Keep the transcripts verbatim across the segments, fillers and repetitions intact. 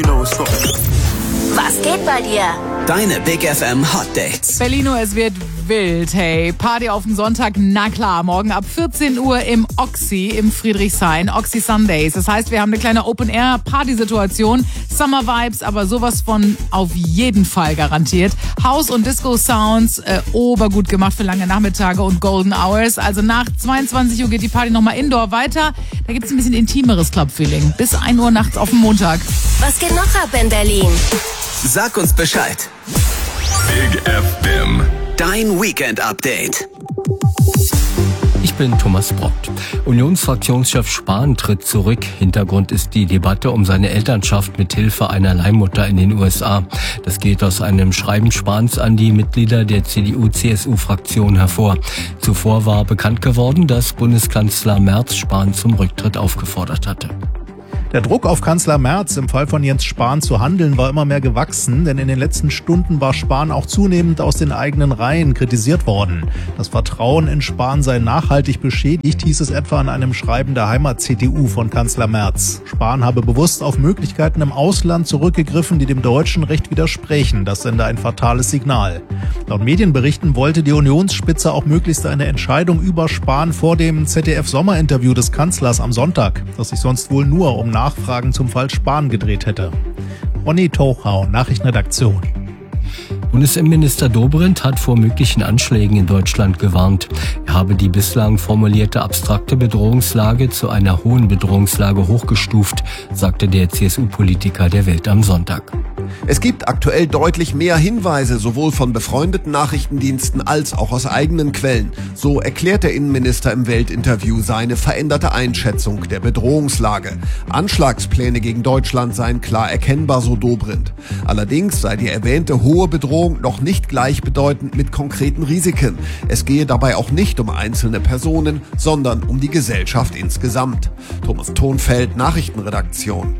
Was geht bei dir? Deine Big F M Hot Dates. Berlino, es wird wild, hey. Party auf dem Sonntag, na klar. Morgen ab vierzehn Uhr im Oxy im Friedrichshain. Oxy Sundays. Das heißt, wir haben eine kleine Open-Air-Party-Situation. Summer Vibes, aber sowas von auf jeden Fall garantiert. House- und Disco-Sounds, äh, obergut gemacht für lange Nachmittage und Golden Hours. Also nach zweiundzwanzig Uhr geht die Party nochmal indoor weiter. Da gibt es ein bisschen intimeres Club-Feeling. Bis ein Uhr nachts auf dem Montag. Was geht noch ab in Berlin? Sag uns Bescheid. Big F M. Dein Weekend-Update. Ich bin Thomas Brott. Unionsfraktionschef Spahn tritt zurück. Hintergrund ist die Debatte um seine Elternschaft mit Hilfe einer Leihmutter in den U S A. Das geht aus einem Schreiben Spahns an die Mitglieder der C D U C S U-Fraktion hervor. Zuvor war bekannt geworden, dass Bundeskanzler Merz Spahn zum Rücktritt aufgefordert hatte. Der Druck auf Kanzler Merz, im Fall von Jens Spahn zu handeln, war immer mehr gewachsen, denn in den letzten Stunden war Spahn auch zunehmend aus den eigenen Reihen kritisiert worden. Das Vertrauen in Spahn sei nachhaltig beschädigt, hieß es etwa in einem Schreiben der Heimat-C D U von Kanzler Merz. Spahn habe bewusst auf Möglichkeiten im Ausland zurückgegriffen, die dem deutschen Recht widersprechen. Das sende ein fatales Signal. Laut Medienberichten wollte die Unionsspitze auch möglichst eine Entscheidung über Spahn vor dem Z D F-Sommerinterview des Kanzlers am Sonntag, das sich sonst wohl nur um Nachfragen zum Fall Spahn gedreht hätte. Ronny Tochau, Nachrichtenredaktion. Bundesinnenminister Dobrindt hat vor möglichen Anschlägen in Deutschland gewarnt. Er habe die bislang formulierte abstrakte Bedrohungslage zu einer hohen Bedrohungslage hochgestuft, sagte der C S U-Politiker der Welt am Sonntag. Es gibt aktuell deutlich mehr Hinweise, sowohl von befreundeten Nachrichtendiensten als auch aus eigenen Quellen. So erklärt der Innenminister im Weltinterview seine veränderte Einschätzung der Bedrohungslage. Anschlagspläne gegen Deutschland seien klar erkennbar, so Dobrindt. Allerdings sei die erwähnte hohe Bedrohung noch nicht gleichbedeutend mit konkreten Risiken. Es gehe dabei auch nicht um einzelne Personen, sondern um die Gesellschaft insgesamt. Thomas Thonfeld, Nachrichtenredaktion.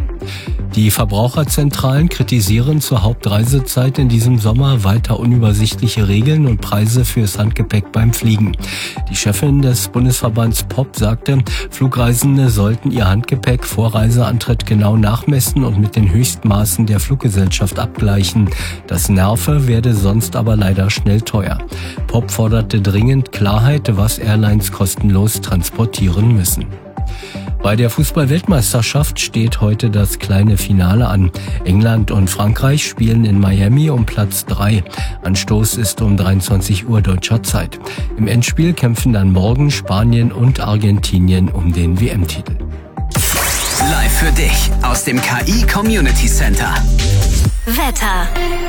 Die Verbraucherzentralen kritisieren zur Hauptreisezeit in diesem Sommer weiter unübersichtliche Regeln und Preise fürs Handgepäck beim Fliegen. Die Chefin des Bundesverbands P O P sagte, Flugreisende sollten ihr Handgepäck vor Reiseantritt genau nachmessen und mit den Höchstmaßen der Fluggesellschaft abgleichen. Das nerve, werde sonst aber leider schnell teuer. P O P forderte dringend Klarheit, was Airlines kostenlos transportieren müssen. Bei der Fußball-Weltmeisterschaft steht heute das kleine Finale an. England und Frankreich spielen in Miami um Platz drei. Anstoß ist um dreiundzwanzig Uhr deutscher Zeit. Im Endspiel kämpfen dann morgen Spanien und Argentinien um den W M-Titel. Live für dich aus dem K I Community Center. Wetter.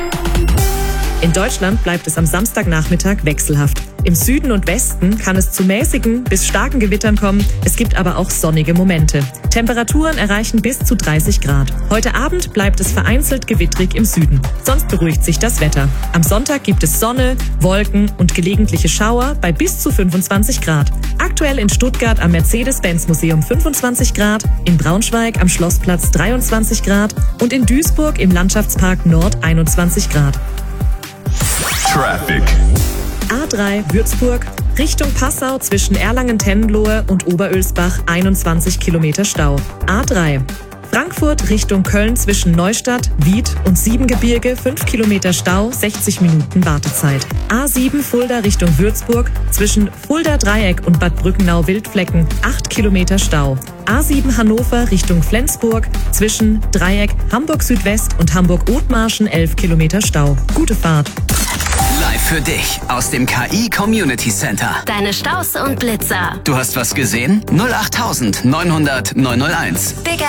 In Deutschland bleibt es am Samstagnachmittag wechselhaft. Im Süden und Westen kann es zu mäßigen bis starken Gewittern kommen. Es gibt aber auch sonnige Momente. Temperaturen erreichen bis zu dreißig Grad. Heute Abend bleibt es vereinzelt gewittrig im Süden. Sonst beruhigt sich das Wetter. Am Sonntag gibt es Sonne, Wolken und gelegentliche Schauer bei bis zu fünfundzwanzig Grad. Aktuell in Stuttgart am Mercedes-Benz-Museum fünfundzwanzig Grad, in Braunschweig am Schlossplatz dreiundzwanzig Grad und in Duisburg im Landschaftspark Nord einundzwanzig Grad. Traffic. A drei Würzburg, Richtung Passau zwischen Erlangen-Tendenlohe und Oberölsbach einundzwanzig Kilometer Stau. A drei Frankfurt Richtung Köln zwischen Neustadt, Wied und Siebengebirge fünf Kilometer Stau, sechzig Minuten Wartezeit. A sieben Fulda Richtung Würzburg zwischen Fulda Dreieck und Bad Brückenau-Wildflecken acht Kilometer Stau. A sieben Hannover Richtung Flensburg zwischen Dreieck Hamburg Südwest und Hamburg Othmarschen elf Kilometer Stau. Gute Fahrt. Live für dich aus dem K I Community Center. Deine Staus und Blitzer. Du hast was gesehen? null acht neunhundert neunhunderteins. Big